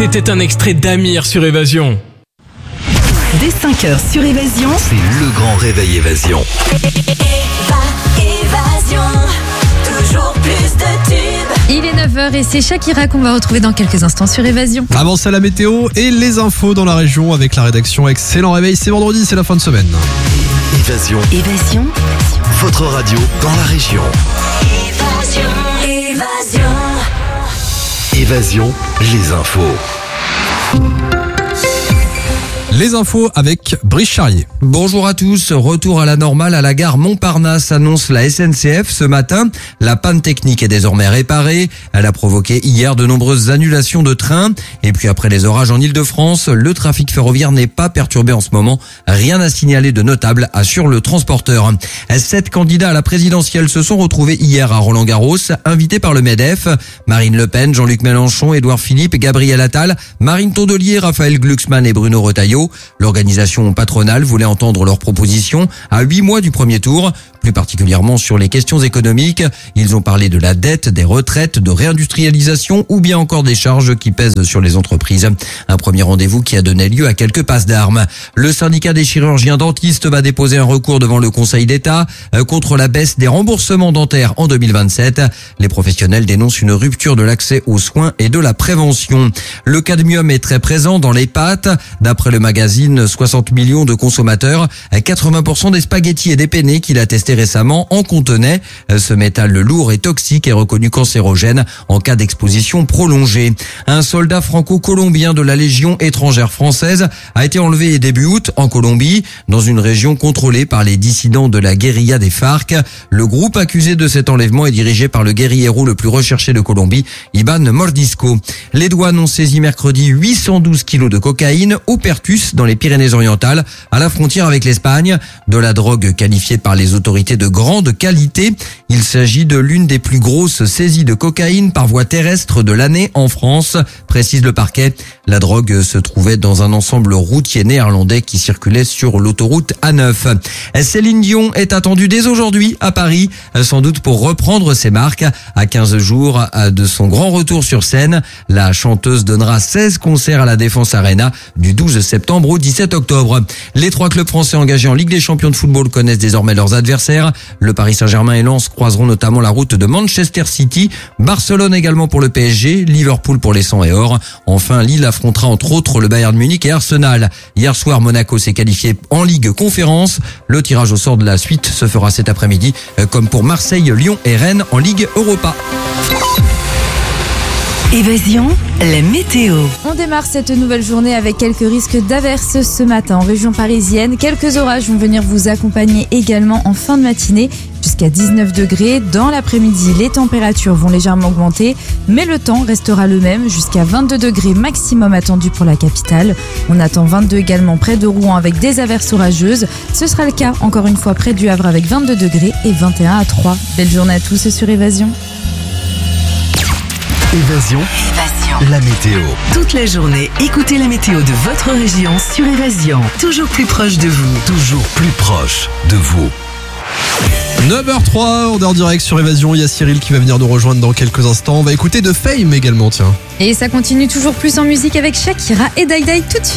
C'était un extrait d'Amir sur Évasion. Dès 5h sur Évasion, C'est le grand réveil Évasion. Évasion, toujours plus de tubes. Il est 9h et c'est Shakira qu'on va retrouver dans quelques instants sur Évasion. Avant ça, la météo et les infos dans la région avec la rédaction. Excellent réveil, c'est vendredi, c'est la fin de semaine. Évasion, Évasion, votre radio dans la région. Évasion, évasion. Évasion, les infos. Les infos avec Brice Charrier. Bonjour à tous. Retour à la normale à la gare Montparnasse, annonce la SNCF ce matin. La panne technique est désormais réparée. Elle a provoqué hier de nombreuses annulations de trains. Et puis après les orages en Ile-de-France, le trafic ferroviaire n'est pas perturbé en ce moment. Rien à signaler de notable, assure le transporteur. 7 candidats à la présidentielle se sont retrouvés hier à Roland-Garros, invités par le MEDEF. Marine Le Pen, Jean-Luc Mélenchon, Édouard Philippe, Gabriel Attal, Marine Tondelier, Raphaël Glucksmann et Bruno Retailleau. L'organisation patronale voulait entendre leurs propositions à 8 mois du premier tour, plus particulièrement sur les questions économiques. Ils ont parlé de la dette, des retraites, de réindustrialisation ou bien encore des charges qui pèsent sur les entreprises. Un premier rendez-vous qui a donné lieu à quelques passes d'armes. Le syndicat des chirurgiens dentistes va déposer un recours devant le Conseil d'État contre la baisse des remboursements dentaires en 2027. Les professionnels dénoncent une rupture de l'accès aux soins et de la prévention. Le cadmium est très présent dans les pâtes. D'après le magazine 60 millions de consommateurs, 80% des spaghettis et des penne qu'il a testé récemment en contenaient. Ce métal lourd et toxique est reconnu cancérogène en cas d'exposition prolongée. Un soldat franco-colombien de la Légion étrangère française a été enlevé début août en Colombie, dans une région contrôlée par les dissidents de la guérilla des FARC. Le groupe accusé de cet enlèvement est dirigé par le guérillero le plus recherché de Colombie, Iban Mordisco. Les douanes ont saisi mercredi 812 kilos de cocaïne au Pertus dans les Pyrénées-Orientales, à la frontière avec l'Espagne. De la drogue qualifiée par les autorités de grande qualité. Il s'agit de l'une des plus grosses saisies de cocaïne par voie terrestre de l'année en France, précise le parquet. La drogue se trouvait dans un ensemble routier néerlandais qui circulait sur l'autoroute A9. Céline Dion est attendue dès aujourd'hui à Paris, sans doute pour reprendre ses marques. À 15 jours de son grand retour sur scène, la chanteuse donnera 16 concerts à la Défense Arena du 12 septembre au 17 octobre. Les 3 clubs français engagés en Ligue des champions de football connaissent désormais leurs adversaires. Le Paris Saint-Germain et Lens croiseront notamment la route de Manchester City, Barcelone également pour le PSG, Liverpool pour les 100 et or. Enfin, Lille affrontera entre autres le Bayern Munich et Arsenal. Hier soir, Monaco s'est qualifié en Ligue Conférence. Le tirage au sort de la suite se fera cet après-midi, comme pour Marseille, Lyon et Rennes en Ligue Europa. Évasion, la météo. On démarre cette nouvelle journée avec quelques risques d'averses ce matin en région parisienne. Quelques orages vont venir vous accompagner également en fin de matinée jusqu'à 19 degrés. Dans l'après-midi, les températures vont légèrement augmenter, mais le temps restera le même jusqu'à 22 degrés maximum attendu pour la capitale. On attend 22 également près de Rouen avec des averses orageuses. Ce sera le cas encore une fois près du Havre avec 22 degrés et 21 à 3. Belle journée à tous sur Évasion. Évasion, la météo. Toute la journée, écoutez la météo de votre région sur Évasion. Toujours plus proche de vous. Toujours plus proche de vous. 9h03, on est en direct sur Évasion. Il y a Cyril qui va venir nous rejoindre dans quelques instants. On va écouter de Fame également, tiens. Et ça continue toujours plus en musique avec Shakira et Dai Dai tout de suite.